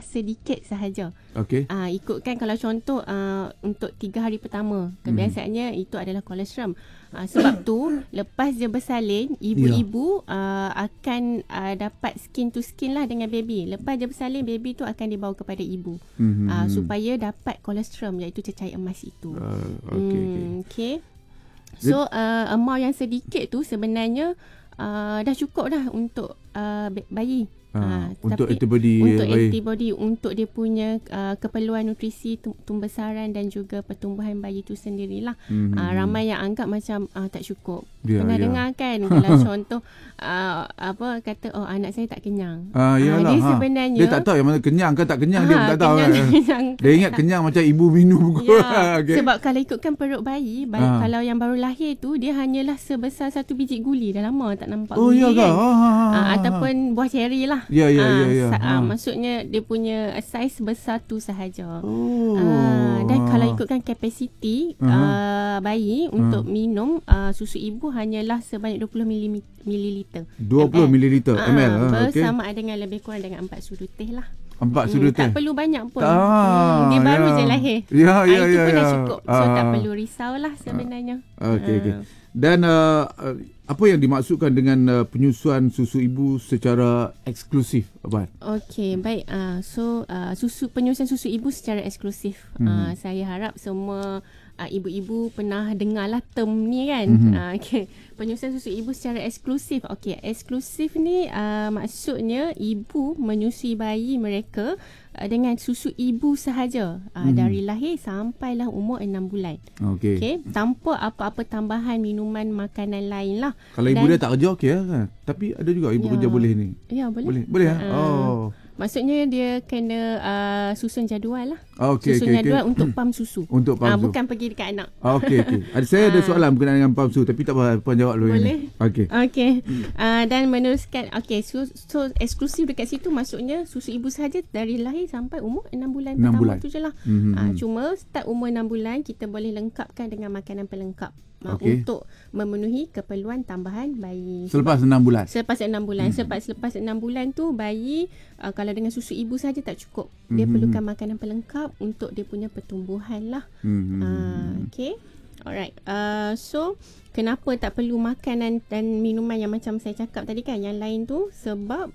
sedikit sahaja. Okey. Ikutkan kalau contoh untuk 3 hari pertama, kebiasaannya itu adalah kolostrum. Sebab tu lepas dia bersalin, ibu-ibu akan dapat skin to skin lah dengan baby. Lepas dia bersalin, baby tu akan dibawa kepada ibu supaya dapat kolostrum, iaitu cecair emas itu. Okay. So amount yang sedikit tu sebenarnya dah cukup dah untuk bayi. Untuk tapi antibody untuk antibody untuk dia punya keperluan nutrisi pembesaran dan juga pertumbuhan bayi tu sendirilah. Ramai yang anggap macam tak cukup. Pernah dengar kan kalau contoh kata anak saya tak kenyang. Dia sebenarnya dia tak tahu yang mana kenyang ke tak kenyang, dia pun tak tahu kan. Dia ingat kenyang macam ibu minum. Okay. Sebab kalau ikutkan perut bayi, kalau yang baru lahir tu dia hanyalah sebesar satu biji guli. Dah lama tak nampak guli kan. Ataupun buah ceri lah. Ya. Maksudnya dia punya saiz besar tu sahaja. Dan kalau ikutkan kapasiti bayi untuk minum susu ibu hanyalah sebanyak 20 mililiter. 20 mililiter ml. Bersamaan dengan lebih kurang dengan 4 sudu teh lah. 4 sudu teh. Tak perlu banyak pun. Dia baru je lahir. Itu pun dah cukup. So tak perlu risau lah sebenarnya. Okey. Dan apa yang dimaksudkan dengan penyusuan susu ibu secara eksklusif, Abang? Okey, baik. Penyusuan susu ibu secara eksklusif. Saya harap semua ibu-ibu pernah dengarlah term ni kan. Okay. Penyusuan susu ibu secara eksklusif. Okey, eksklusif ni maksudnya ibu menyusui bayi mereka dengan susu ibu sahaja dari lahir sampailah umur 6 bulan. Okey. Tanpa apa-apa tambahan minuman makanan lain lah. Kalau ibu dia tak kerja okey kan? Tapi ada juga ibu kerja boleh ni. Ya, boleh. Boleh Maksudnya dia kena susun jadual lah. Susun jadual untuk pam susu. Untuk pam susu. Bukan pergi dekat anak. Okey. Saya ada soalan berkenaan dengan pam susu tapi tak apa, puan jawab dulu. Boleh. Okey. Dan meneruskan. Okey, so eksklusif dekat situ maksudnya susu ibu sahaja dari lahir sampai umur 6 bulan. Pertama tu je lah. Cuma start umur 6 bulan kita boleh lengkapkan dengan makanan pelengkap. Untuk memenuhi keperluan tambahan bayi. Selepas 6 bulan. Selepas 6 bulan. Sebab selepas 6 bulan tu bayi kalau dengan susu ibu saja tak cukup. Dia perlukan makanan pelengkap untuk dia punya pertumbuhan lah. Okay. Alright. So kenapa tak perlu makanan dan minuman yang macam saya cakap tadi kan, yang lain tu? Sebab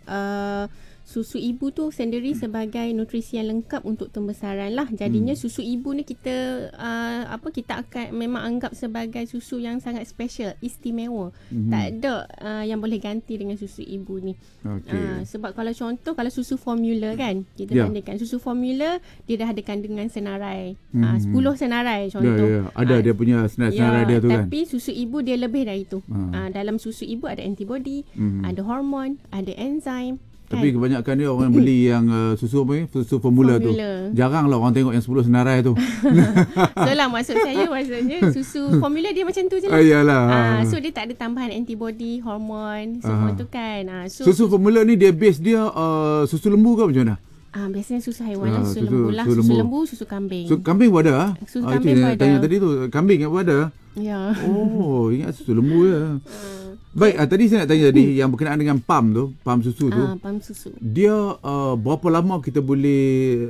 susu ibu tu sendiri sebagai nutrisi yang lengkap untuk pembesaran lah. Jadinya susu ibu ni kita kita akan memang anggap sebagai susu yang sangat special, istimewa. Tak ada yang boleh ganti dengan susu ibu ni. Sebab kalau contoh kalau susu formula kan, kita bandingkan susu formula dia dah ada kandungan senarai 10 senarai contoh. Ada dia punya senarai dia tu kan. Tapi susu ibu dia lebih dari itu. Dalam susu ibu ada antibody, ada hormon, ada enzim. Tapi kebanyakan dia orang beli yang susu susu formula tu. Jarang lah orang tengok yang 10 senarai tu. So lah maksudnya susu formula dia macam tu je lah. Iyalah. So dia tak ada tambahan antibody, hormon, semua tu kan. Susu formula ni dia base dia susu lembu ke macam mana? Biasanya susu haiwan lah, susu lembu lah. Susu lembu, susu kambing. Kambing pun ada? Susu kambing pun ada. Tanya tadi tu, kambing pun ada? Ya. Ingat susu lembu je. Baik, tadi saya nak tanya tadi yang berkenaan dengan pam susu tu. Pam susu. Dia berapa lama kita boleh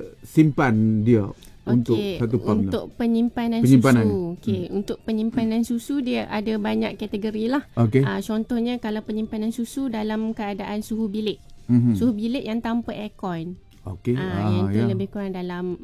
simpan dia untuk satu pam? Untuk penyimpanan susu. Untuk penyimpanan susu dia ada banyak kategori lah. Contohnya kalau penyimpanan susu dalam keadaan suhu bilik. Suhu bilik yang tanpa aircon. Yang itu lebih kurang dalam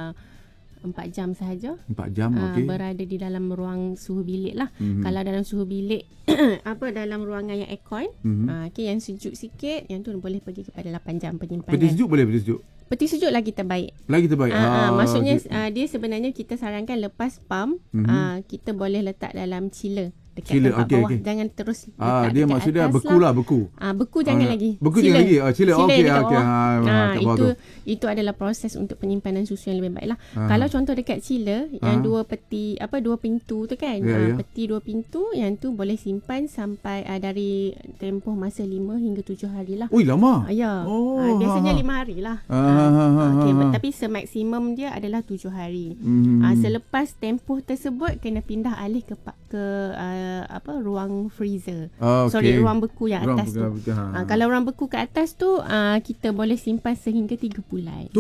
4 jam sahaja. 4 jam, berada di dalam ruang suhu bilik lah. Kalau dalam suhu bilik dalam ruangan yang aircon, yang sejuk sikit, yang tu boleh pergi kepada 8 jam penyimpanan. Peti sejuk boleh peti sejuk? Peti sejuk lagi terbaik. Maksudnya dia sebenarnya kita sarankan lepas pam, kita boleh letak dalam chiller dekat tempat bawah. Jangan terus letak dia maksudnya beku lah. Beku jangan lagi. Beku jangan lagi. Chiller. Itu adalah proses untuk penyimpanan susu yang lebih baik lah. Kalau contoh dekat chiller yang dua peti, dua pintu tu kan. Peti 2 pintu yang tu boleh simpan sampai dari tempoh masa 5 hingga 7 hari lah. Lama. Biasanya 5 hari lah. Tapi semaksimum dia adalah 7 hari. Selepas tempoh tersebut kena pindah alih ke ruang freezer. Ruang beku yang atas tu. Kalau ruang beku kat atas tu kita boleh simpan sehingga 3 bulan.